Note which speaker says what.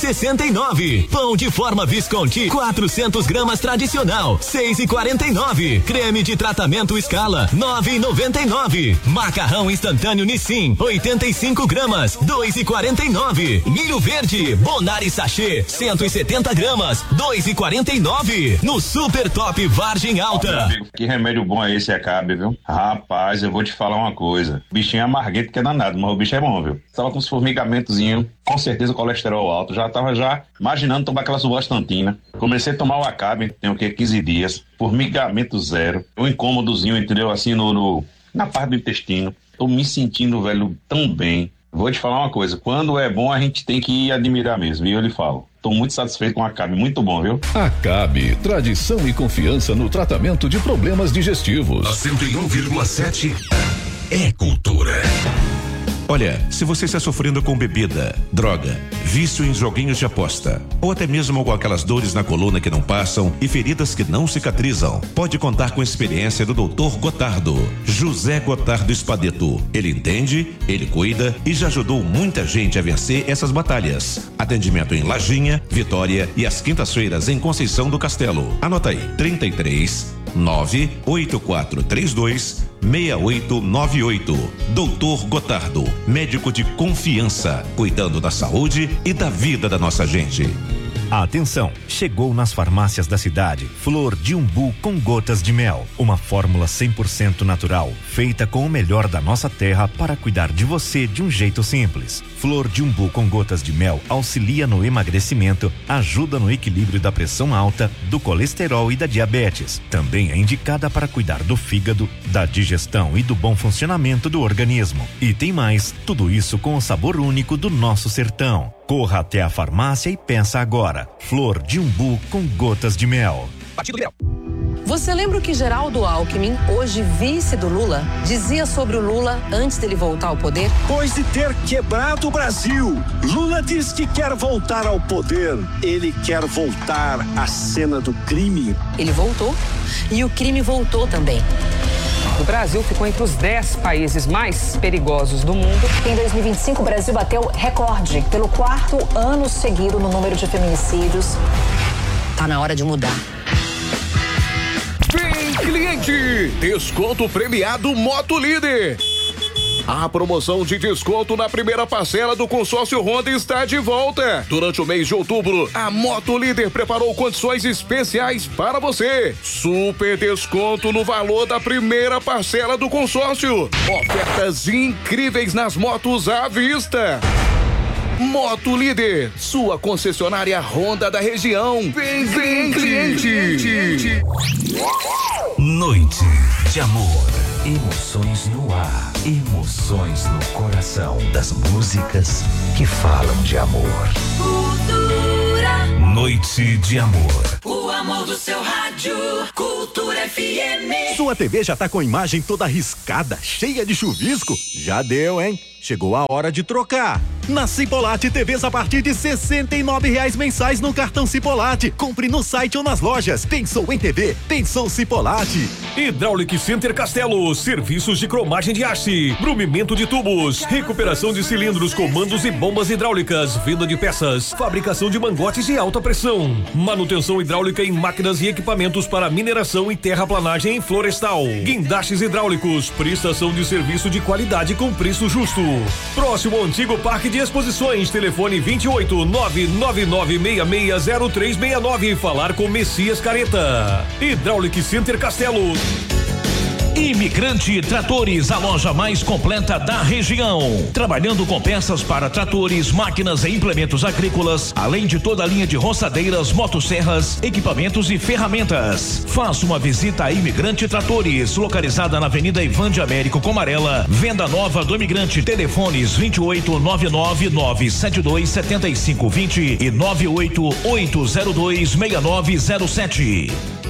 Speaker 1: 69. Pão de forma Visconti 400 gramas tradicional 6,49. Creme de tratamento Scala 9,99. Macarrão instantâneo Nissin 85 gramas 2,49. Milho verde Bonari sachê 170 gramas 2,49. No Super Top Vargem Alta.
Speaker 2: Que remédio bom é esse, Acabe, viu? Rapaz, eu vou te falar uma coisa. O bichinho é amarguento que é danado, mas o bicho é bom, viu? Tava com uns formigamentozinhos, com certeza o colesterol alto. Já tava imaginando tomar aquela subastantina. Comecei a tomar o Acabe, tem o quê? 15 dias. Formigamento zero. Um incômodozinho, entendeu? Assim, na parte do intestino. Tô me sentindo, velho, tão bem. Vou te falar uma coisa. Quando é bom, a gente tem que admirar mesmo. E eu lhe falo. Tô muito satisfeito com o Acabe, muito bom, viu?
Speaker 3: Acabe, tradição e confiança no tratamento de problemas digestivos.
Speaker 4: A 101,7 é cultura. Olha, se você está sofrendo com bebida, droga, vício em joguinhos de aposta, ou até mesmo com aquelas dores na coluna que não passam e feridas que não cicatrizam, pode contar com a experiência do Dr. Gotardo, José Gotardo Espadeto. Ele entende, ele cuida e já ajudou muita gente a vencer essas batalhas. Atendimento em Lajinha, Vitória e às quintas-feiras em Conceição do Castelo. Anota aí, 33 98432 6898. Doutor Gotardo, médico de confiança, cuidando da saúde e da vida da nossa gente.
Speaker 5: Atenção, chegou nas farmácias da cidade Flor de Umbu com gotas de mel, uma fórmula 100% natural, feita com o melhor da nossa terra para cuidar de você de um jeito simples. Flor de Umbu com gotas de mel auxilia no emagrecimento, ajuda no equilíbrio da pressão alta, do colesterol e da diabetes. Também é indicada para cuidar do fígado, da digestão e do bom funcionamento do organismo. E tem mais, tudo isso com o sabor único do nosso sertão. Corra até a farmácia e peça agora. Flor de Umbu com gotas de mel.
Speaker 1: Partido Liberal.
Speaker 6: Você lembra o que Geraldo Alckmin, hoje vice do Lula, dizia sobre o Lula antes dele voltar ao poder?
Speaker 7: Depois de ter quebrado o Brasil, Lula diz que quer voltar ao poder. Ele quer voltar à cena do crime.
Speaker 6: Ele voltou e o crime voltou também.
Speaker 8: O Brasil ficou entre os 10 países mais perigosos do mundo.
Speaker 9: Em 2025, o Brasil bateu recorde pelo 4º ano seguido no número de feminicídios.
Speaker 6: Tá na hora de mudar.
Speaker 10: Vem, cliente! Desconto premiado Moto Líder. A promoção de desconto na primeira parcela do consórcio Honda está de volta. Durante o mês de outubro, a Moto Líder preparou condições especiais para você. Super desconto no valor da primeira parcela do consórcio. Ofertas incríveis nas motos à vista. Moto Líder, sua concessionária Honda da região. Vem, cliente!
Speaker 4: Noite de amor. Emoções no ar, emoções no coração, das músicas que falam de amor.
Speaker 11: Cultura.
Speaker 4: Noite de amor.
Speaker 11: O amor do seu rádio, Cultura FM.
Speaker 5: Sua TV já tá com a imagem toda riscada, cheia de chuvisco? Já deu, hein? Chegou a hora de trocar. Na Cipolate, TVs a partir de R$ 69,00 mensais no cartão Cipolate. Compre no site ou nas lojas. Pensou em TV? Pensou Cipolate.
Speaker 12: Hydraulic Center Castelo, serviços de cromagem de haste, brumimento de tubos, recuperação de cilindros, comandos e bombas hidráulicas, venda de peças, fabricação de mangotes de alta pressão, manutenção hidráulica em máquinas e equipamentos para mineração e terraplanagem em florestal, guindastes hidráulicos, prestação de serviço de qualidade com preço justo. Próximo ao antigo Parque de Exposições, telefone 28 999660369. Falar com Messias Careta. Hydraulic Center Castelo.
Speaker 13: Imigrante Tratores, a loja mais completa da região. Trabalhando com peças para tratores, máquinas e implementos agrícolas, além de toda a linha de roçadeiras, motosserras, equipamentos e ferramentas. Faça uma visita a Imigrante Tratores, localizada na Avenida Ivan de Américo Comarela. Venda nova do Imigrante. Telefones 28 999727520 e 988026907.